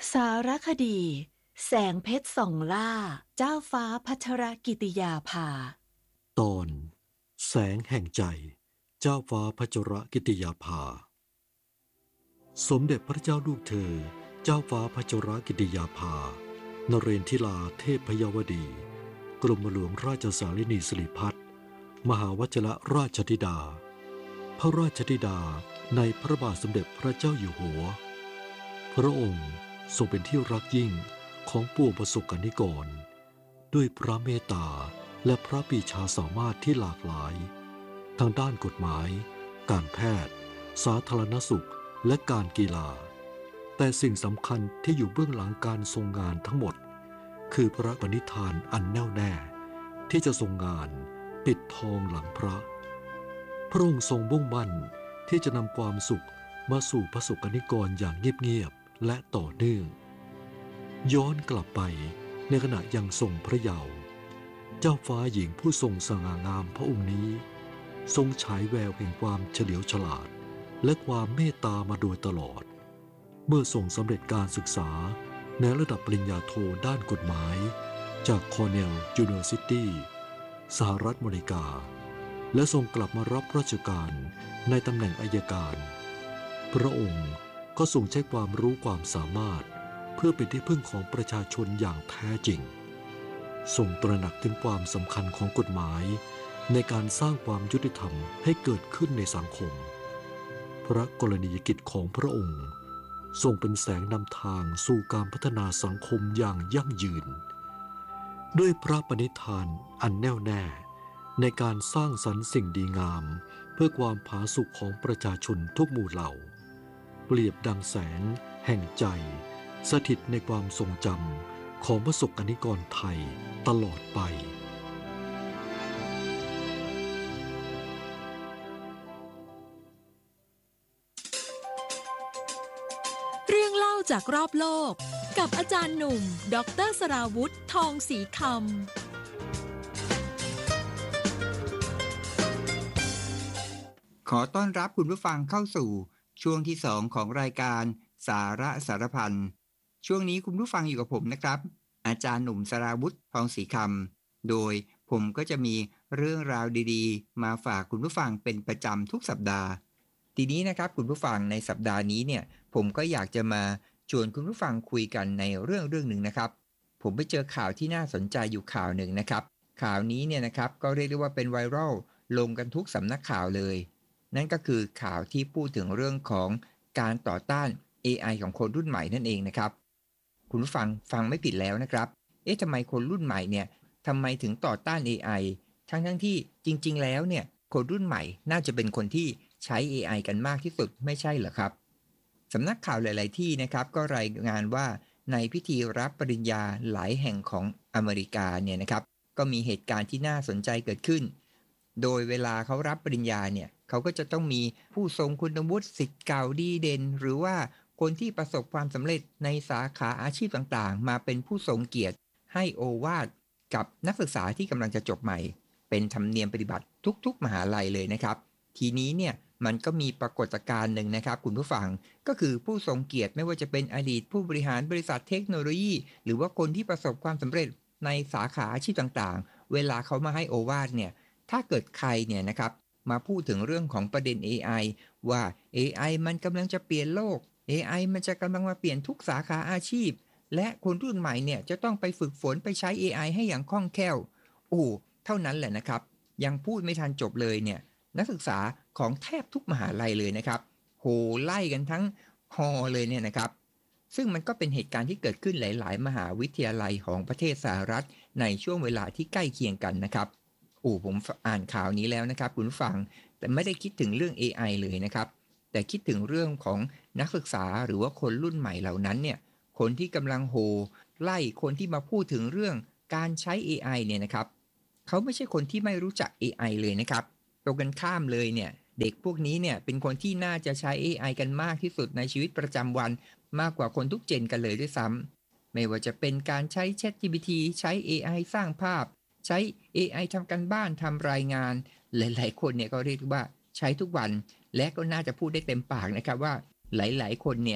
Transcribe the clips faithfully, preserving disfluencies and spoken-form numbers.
สารคดีแสงเพชรส่องล่าเจ้าฟ้าพัชรกิติยาภาตอนแสงแห่งใจเจ้าฟ้าพัชรกิติยาภาสมเด็จพระเจ้าลูกเธอเจ้าฟ้าพัชรกิติยาภานเรนทิลาเทพพยวดีกรมหลวงราชสารินีสิริพัฒน์มหาวชิรราชธิดาพระราชธิดาในพระบาทสมเด็จพระเจ้าอยู่หัวพระองค์ทรงเป็นที่รักยิ่งของปวงประสบกนิกรด้วยพระเมตตาและพระปรีชาสามารถที่หลากหลายทางด้านกฎหมายการแพทย์สาธารณสุขและการกีฬาแต่สิ่งสำคัญที่อยู่เบื้องหลังการทรงงานทั้งหมดคือพระปณิธานอันแน่วแน่ที่จะทรงงานปิดทองหลังพระพระองค์ทรงมุ่งมั่นที่จะนำความสุขมาสู่ประสบกนิกรอย่างเงียบๆและต่อเนื่องย้อนกลับไปในขณะยังทรงพระเยาว์เจ้าฟ้าหญิงผู้ทรงสง่างามพระองค์นี้ทรงฉายแววแห่งความเฉลียวฉลาดและความเมตตามาโดยตลอดเมื่อทรงสำเร็จการศึกษาในระดับปริญญาโทด้านกฎหมายจากคอร์เนลยูนิเวอร์ซิตี้สหรัฐอเมริกาและทรงกลับมารับราชการในตำแหน่งอัยการพระองค์ก็ทรงใช้ความรู้ความสามารถเพื่อเป็นที่พึ่งของประชาชนอย่างแท้จริงทรงตระหนักถึงความสำคัญของกฎหมายในการสร้างความยุติธรรมให้เกิดขึ้นในสังคมพระกรณียกิจของพระองค์ทรงเป็นแสงนำทางสู่การพัฒนาสังคมอย่างยั่งยืนด้วยพระปณิธานอันแน่วแน่ในการสร้างสรรค์สิ่งดีงามเพื่อความผาสุกของประชาชนทุกหมู่เหล่าเปรียบดังแสงแห่งใจสถิตในความทรงจำของประสบกนิกรไทยตลอดไปเรื่องเล่าจากรอบโลกกับอาจารย์หนุ่มดร.สราวุธทองศรีคำขอต้อนรับคุณผู้ฟังเข้าสู่ช่วงที่สองของรายการสาระสารพันช่วงนี้คุณผู้ฟังอยู่กับผมนะครับอาจารย์หนุ่มสราวุธทองศรีคำโดยผมก็จะมีเรื่องราวดีๆมาฝากคุณผู้ฟังเป็นประจำทุกสัปดาห์ทีนี้นะครับคุณผู้ฟังในสัปดาห์นี้เนี่ยผมก็อยากจะมาชวนคุณผู้ฟังคุยกันในเรื่องเรื่องหนึ่งนะครับผมไปเจอข่าวที่น่าสนใจอยู่ข่าวหนึ่งนะครับข่าวนี้เนี่ยนะครับก็เรียกได้ว่าเป็นไวรัลลงกันทุกสำนักข่าวเลยนั่นก็คือข่าวที่พูดถึงเรื่องของการต่อต้าน เอ ไอ ของคนรุ่นใหม่นั่นเองนะครับคุณผู้ฟังฟังไม่ผิดแล้วนะครับเอ๊ะทำไมคนรุ่นใหม่เนี่ยทำไมถึงต่อต้าน เอ ไอ ทั้งทั้งที่จริงๆแล้วเนี่ยคนรุ่นใหม่น่าจะเป็นคนที่ใช้ เอ ไอ กันมากที่สุดไม่ใช่เหรอครับสำนักข่าวหลายๆที่นะครับก็รายงานว่าในพิธีรับปริญญาหลายแห่งของอเมริกาเนี่ยนะครับก็มีเหตุการณ์ที่น่าสนใจเกิดขึ้นโดยเวลาเขารับปริญญาเนี่ยเขาก็จะต้องมีผู้ทรงคุณวุฒิศิษย์เก่าดีเด่นหรือว่าคนที่ประสบความสำเร็จในสาขาอาชีพต่างๆมาเป็นผู้ทรงเกียรติให้โอวาทกับนักศึกษาที่กำลังจะจบใหม่เป็นธรรมเนียมปฏิบัติทุกๆมหาลัยเลยนะครับทีนี้เนี่ยมันก็มีปรากฏการณ์หนึ่งนะครับคุณผู้ฟังก็คือผู้ทรงเกียรติไม่ว่าจะเป็นอดีตผู้บริหารบริษัทเทคโนโลยีหรือว่าคนที่ประสบความสำเร็จในสาขาอาชีพต่างๆเวลาเขามาให้โอวาทเนี่ยถ้าเกิดใครเนี่ยนะครับมาพูดถึงเรื่องของประเด็น เอ ไอ ว่า เอ ไอ มันกำลังจะเปลี่ยนโลก เอ ไอ มันจะกำลังมาเปลี่ยนทุกสาขาอาชีพและคนรุ่นใหม่เนี่ยจะต้องไปฝึกฝนไปใช้ เอ ไอ ให้อย่างคล่องแคล่วโอ้เท่านั้นแหละนะครับยังพูดไม่ทันจบเลยเนี่ยนักศึกษาของแทบทุกมหาลัยเลยนะครับโหไล่กันทั้งฮอเลยเนี่ยนะครับซึ่งมันก็เป็นเหตุการณ์ที่เกิดขึ้นหลายๆมหาวิทยาลัยของประเทศสหรัฐในช่วงเวลาที่ใกล้เคียงกันนะครับโอ้ผมอ่านข่าวนี้แล้วนะครับคุณผู้ฟังแต่ไม่ได้คิดถึงเรื่อง เอ ไอ เลยนะครับแต่คิดถึงเรื่องของนักศึกษาหรือว่าคนรุ่นใหม่เหล่านั้นเนี่ยคนที่กำลังโหไล่คนที่มาพูดถึงเรื่องการใช้ เอ ไอ เนี่ยนะครับเขาไม่ใช่คนที่ไม่รู้จัก เอ ไอ เลยนะครับตรงกันข้ามเลยเนี่ยเด็กพวกนี้เนี่ยเป็นคนที่น่าจะใช้ เอ ไอ กันมากที่สุดในชีวิตประจำวันมากกว่าคนทุกเจนกันเลยด้วยซ้ำไม่ว่าจะเป็นการใช้ แชท จี พี ที ใช้ เอ ไอ สร้างภาพใช้ เอ ไอ ทำการบ้านทำรายงานหลายๆคนเนี่ยก็เรียกว่าใช้ทุกวันและก็น่าจะพูดได้เต็มปากนะครับว่าหลายๆคนเนี่ย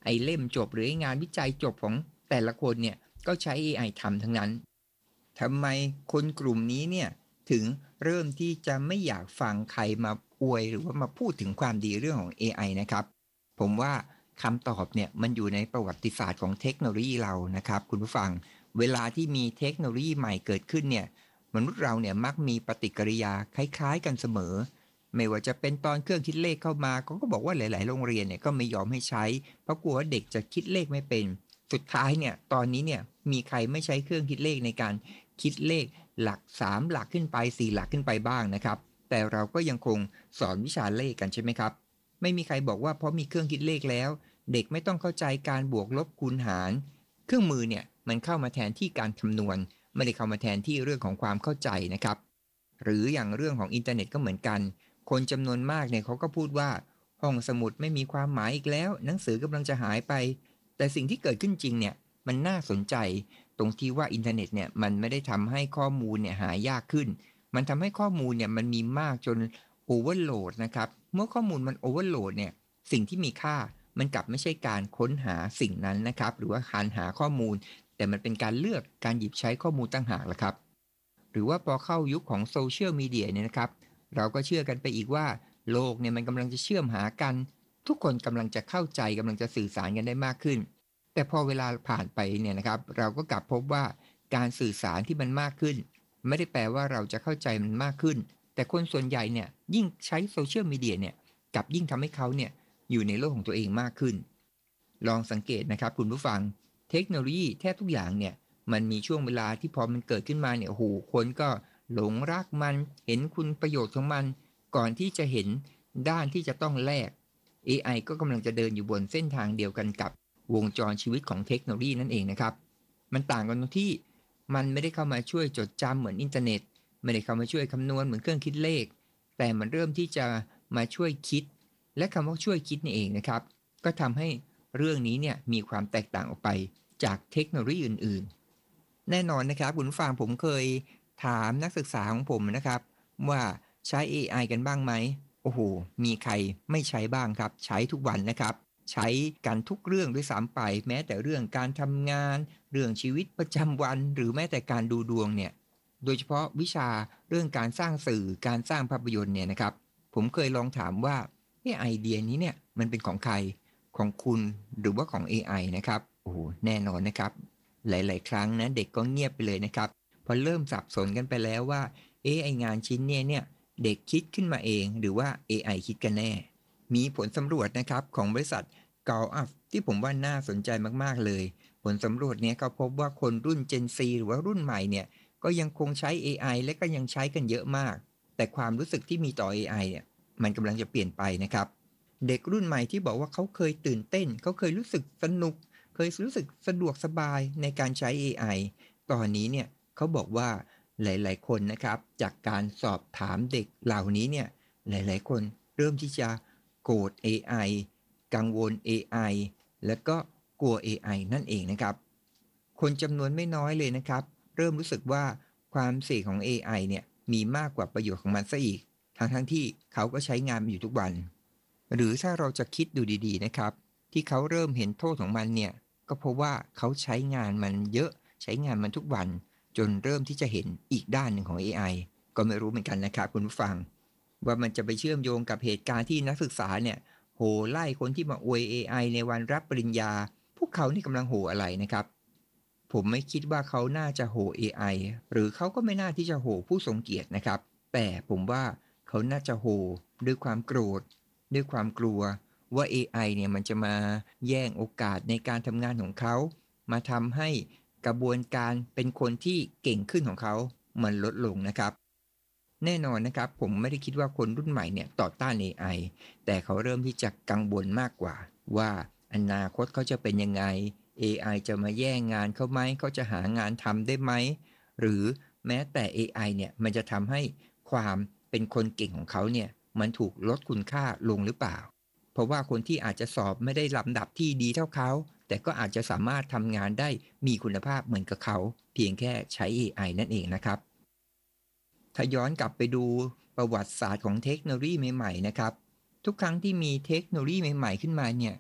ไอ้เล่มจบหรือไอ้งานวิจัยจบของแต่ละคนเนี่ยก็ใช้ เอ ไอ ทำทั้งนั้นทำไมคนกลุ่มนี้เนี่ยถึงเริ่มที่จะไม่อยากฟังใครมาอวยหรือว่ามาพูดถึงความดีเรื่องของ เอ ไอ นะครับผมว่าคำตอบเนี่ยมันอยู่ในประวัติศาสตร์ของเทคโนโลยีเรานะครับคุณผู้ฟังเวลาที่มีเทคโนโลยีใหม่เกิดขึ้นเนี่ยมนุษย์เราเนี่ยมักมีปฏิกิริยาคล้ายๆกันเสมอไม่ว่าจะเป็นตอนเครื่องคิดเลขเข้ามาเขาก็บอกว่าหลายๆโรงเรียนเนี่ยก็ไม่ยอมให้ใช้เพราะกลัวว่าเด็กจะคิดเลขไม่เป็นสุดท้ายเนี่ยตอนนี้เนี่ยมีใครไม่ใช้เครื่องคิดเลขในการคิดเลขหลักสามหลักขึ้นไปสี่หลักขึ้นไปบ้างนะครับแต่เราก็ยังคงสอนวิชาเลขกันใช่ไหมครับไม่มีใครบอกว่าเพราะมีเครื่องคิดเลขแล้วเด็กไม่ต้องเข้าใจการบวกลบคูณหารเครื่องมือเนี่ยมันเข้ามาแทนที่การคำนวณไม่ได้เข้ามาแทนที่เรื่องของความเข้าใจนะครับหรืออย่างเรื่องของอินเทอร์เน็ตก็เหมือนกันคนจำนวนมากเนี่ยเขาก็พูดว่าห้องสมุดไม่มีความหมายอีกแล้วหนังสือกำลังจะหายไปแต่สิ่งที่เกิดขึ้นจริงเนี่ยมันน่าสนใจตรงที่ว่าอินเทอร์เน็ตเนี่ยมันไม่ได้ทำให้ข้อมูลเนี่ยหายากขึ้นมันทำให้ข้อมูลเนี่ยมันมีมากจนโอเวอร์โหลดนะครับเมื่อข้อมูลมันโอเวอร์โหลดเนี่ยสิ่งที่มีค่ามันกลับไม่ใช่การค้นหาสิ่งนั้นนะครับหรือว่าการหาข้อมูลแต่มันเป็นการเลือกการหยิบใช้ข้อมูลต่างหากละครับหรือว่าพอเข้ายุคของโซเชียลมีเดียเนี่ยนะครับเราก็เชื่อกันไปอีกว่าโลกเนี่ยมันกำลังจะเชื่อมหากันทุกคนกำลังจะเข้าใจกำลังจะสื่อสารกันได้มากขึ้นแต่พอเวลาผ่านไปเนี่ยนะครับเราก็กลับพบว่าการสื่อสารที่มันมากขึ้นไม่ได้แปลว่าเราจะเข้าใจมันมากขึ้นแต่คนส่วนใหญ่เนี่ยยิ่งใช้โซเชียลมีเดียเนี่ยกลับยิ่งทำให้เขาเนี่ยอยู่ในโลกของตัวเองมากขึ้นลองสังเกตนะครับคุณผู้ฟังเทคโนโลยีแทบทุกอย่างเนี่ยมันมีช่วงเวลาที่พอมันเกิดขึ้นมาเนี่ยโอ้โหคนก็หลงรักมันเห็นคุณประโยชน์ของมันก่อนที่จะเห็นด้านที่จะต้องแลก เอ ไอ ก็กำลังจะเดินอยู่บนเส้นทางเดียวกันกับวงจรชีวิตของเทคโนโลยีนั่นเองนะครับมันต่างกันตรงที่มันไม่ได้เข้ามาช่วยจดจำเหมือนอินเทอร์เน็ตไม่ได้เข้ามาช่วยคำนวณเหมือนเครื่องคิดเลขแต่มันเริ่มที่จะมาช่วยคิดและคำว่าช่วยคิดนี่เองนะครับก็ทำให้เรื่องนี้เนี่ยมีความแตกต่างออกไปจากเทคโนโลยีอื่นๆแน่นอนนะครับคุณผู้ฟังผมเคยถามนักศึกษาของผมนะครับว่าใช้ เอ ไอ กันบ้างไหมโอ้โหมีใครไม่ใช้บ้างครับใช้ทุกวันนะครับใช้กันทุกเรื่องด้วยซ้ำไปแม้แต่เรื่องการทำงานเรื่องชีวิตประจำวันหรือแม้แต่การดูดวงเนี่ยโดยเฉพาะวิชาเรื่องการสร้างสื่อการสร้างภาพยนตร์เนี่ยนะครับผมเคยลองถามว่าไอเดียนี้เนี่ยมันเป็นของใครของคุณหรือว่าของ เอ ไอ นะครับโอ้โหแน่นอนนะครับหลายๆครั้งนะเด็กก็เงียบไปเลยนะครับพอเริ่มสับสนกันไปแล้วว่าเอไองานชิ้นเนี่ยเนี่ยเด็กคิดขึ้นมาเองหรือว่า เอ ไอ คิดกันแน่มีผลสำรวจนะครับของบริษัท Gallup ที่ผมว่าน่าสนใจมากๆเลยผลสำรวจนี้ก็พบว่าคนรุ่น Gen Z หรือว่ารุ่นใหม่เนี่ยก็ยังคงใช้ เอ ไอ และก็ยังใช้กันเยอะมากแต่ความรู้สึกที่มีต่อ เอ ไอ เนี่ยมันกำลังจะเปลี่ยนไปนะครับเด็กรุ่นใหม่ที่บอกว่าเขาเคยตื่นเต้นเขาเคยรู้สึกสนุกเคยรู้สึกสะดวกสบายในการใช้ เอ ไอ ตอนนี้เนี่ยเขาบอกว่าหลายๆคนนะครับจากการสอบถามเด็กเหล่านี้เนี่ยหลายๆคนเริ่มที่จะโกรธ เอ ไอ กังวล เอ ไอ แล้วก็กลัว เอ ไอ นั่นเองนะครับคนจำนวนไม่น้อยเลยนะครับเริ่มรู้สึกว่าความเสี่ยงของ เอ ไอ เนี่ยมีมากกว่าประโยชน์ของมันซะอีกทั้งๆที่เขาก็ใช้งานมันอยู่ทุกวันหรือถ้าเราจะคิดดูดีๆนะครับที่เขาเริ่มเห็นโทษของมันเนี่ยก็เพราะว่าเขาใช้งานมันเยอะใช้งานมันทุกวันจนเริ่มที่จะเห็นอีกด้านหนึ่งของ เอ ไอ ก็ไม่รู้เหมือนกันนะครับคุณผู้ฟังว่ามันจะไปเชื่อมโยงกับเหตุการณ์ที่นักศึกษาเนี่ยโห่ไล่คนที่มาอวย เอ ไอ ในวันรับปริญญาพวกเขานี่กำลังโห่อะไรนะครับผมไม่คิดว่าเขาน่าจะโห่ เอ ไอ หรือเขาก็ไม่น่าที่จะโห่ผู้ทรงเกียรตินะครับแต่ผมว่าเขาน่าจะโห่ด้วยความโกรธด้วยความกลัวว่า เอ ไอ เนี่ยมันจะมาแย่งโอกาสในการทำงานของเขามาทำให้กระบวนการเป็นคนที่เก่งขึ้นของเขามันลดลงนะครับแน่นอนนะครับผมไม่ได้คิดว่าคนรุ่นใหม่เนี่ยต่อต้าน เอ ไอ แต่เขาเริ่มที่จะกังวลมากกว่าว่าอนาคตเขาจะเป็นยังไง เอ ไอ จะมาแย่งงานเขาไหมเขาจะหางานทำได้ไหมหรือแม้แต่ เอ ไอ เนี่ยมันจะทำให้ความเป็นคนเก่งของเขาเนี่ยมันถูกลดคุณค่าลงหรือเปล่าเพราะว่าคนที่อาจจะสอบไม่ได้ลำดับที่ดีเท่าเขาแต่ก็อาจจะสามารถทำงานได้มีคุณภาพเหมือนกับเขาเพียงแค่ใช้ เอ ไอ นั่นเองนะครับถ้าย้อนกลับไปดูประวัติศาสตร์ของเทคโนโลยีใหม่ๆนะครับทุกครั้งที่มีเทคโนโลยีใหม่ๆขึ้นมาเนี่ย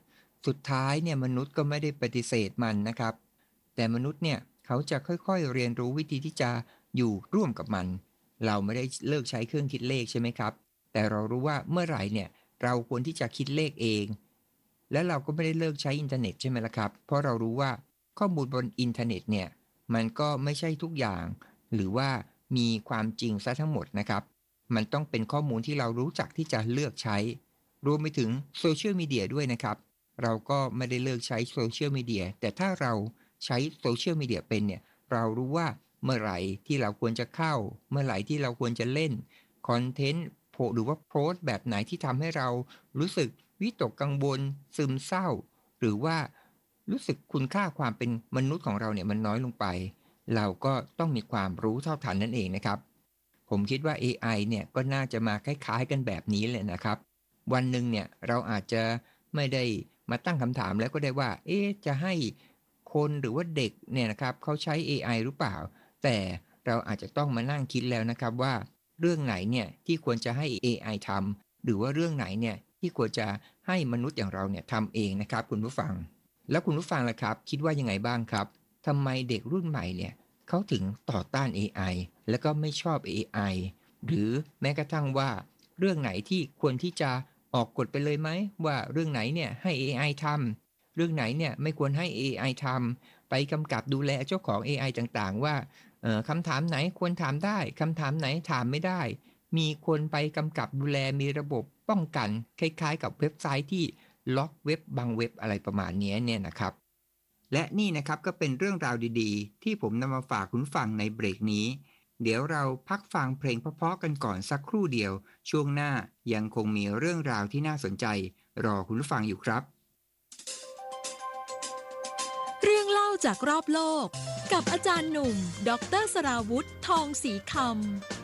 สุดท้ายเนี่ยมนุษย์ก็ไม่ได้ปฏิเสธมันนะครับแต่มนุษย์เนี่ยเขาจะค่อยๆเรียนรู้วิธีที่จะอยู่ร่วมกับมันเราไม่ได้เลิกใช้เครื่องคิดเลขใช่ไหมครับแต่เรารู้ว่าเมื่อไหร่เนี่ยเราควรที่จะคิดเลขเองและเราก็ไม่ได้เลิกใช้อินเทอร์เน็ตใช่ไหมล่ะครับเพราะเรารู้ว่าข้อมูลบนอินเทอร์เน็ตเนี่ยมันก็ไม่ใช่ทุกอย่างหรือว่ามีความจริงซะทั้งหมดนะครับมันต้องเป็นข้อมูลที่เรารู้จักที่จะเลือกใช้รวมไปถึงโซเชียลมีเดียด้วยนะครับเราก็ไม่ได้เลิกใช้โซเชียลมีเดียแต่ถ้าเราใช้โซเชียลมีเดียเป็นเนี่ยเรารู้ว่าเมื่อไหร่ที่เราควรจะเข้าเมื่อไหร่ที่เราควรจะเล่นคอนเทนต์หรือว่าโพสต์แบบไหนที่ทำให้เรารู้สึกวิตกกังวลซึมเศร้าหรือว่ารู้สึกคุณค่าความเป็นมนุษย์ของเราเนี่ยมันน้อยลงไปเราก็ต้องมีความรู้เท่าทันนั่นเองนะครับผมคิดว่า เอ ไอ เนี่ยก็น่าจะมาคล้ายๆกันแบบนี้เลยนะครับวันหนึ่งเนี่ยเราอาจจะไม่ได้มาตั้งคำถามแล้วก็ได้ว่าเอ๊ะจะให้คนหรือว่าเด็กเนี่ยนะครับเขาใช้ เอ ไอ หรือเปล่าแต่เราอาจจะต้องมานั่งคิดแล้วนะครับว่าเรื่องไหนเนี่ยที่ควรจะให้ เอ ไอ ทำหรือว่าเรื่องไหนเนี่ยที่ควรจะให้มนุษย์อย่างเราเนี่ยทำเองนะครับคุณผู้ฟังแล้วคุณผู้ฟังล่ะครับคิดว่ายังไงบ้างครับทำไมเด็กรุ่นใหม่เนี่ยเขาถึงต่อต้าน เอ ไอ แล้วก็ไม่ชอบ เอ ไอ หรือแม้กระทั่งว่าเรื่องไหนที่ควรที่จะออกกฎไปเลยไหมว่าเรื่องไหนเนี่ยให้ เอ ไอ ทำเรื่องไหนเนี่ยไม่ควรให้ เอ ไอ ทำไปกำกับดูแลเจ้าของ เอ ไอ ต่างๆว่าเอ่อคำถามไหนควรถามได้คำถามไหนถามไม่ได้มีคนไปกำกับดูแลมีระบบป้องกันคล้ายๆกับเว็บไซต์ที่ล็อกเว็บบางเว็บอะไรประมาณนี้เนี่ยนะครับและนี่นะครับก็เป็นเรื่องราวดีๆที่ผมนำมาฝากคุณฟังในเบรกนี้เดี๋ยวเราพักฟังเพลงเพราะๆกันก่อนสักครู่เดียวช่วงหน้ายังคงมีเรื่องราวที่น่าสนใจรอคุณฟังอยู่ครับเรื่องเล่าจากรอบโลกกับอาจารย์หนุ่มดรสราวุธทองศรีคำ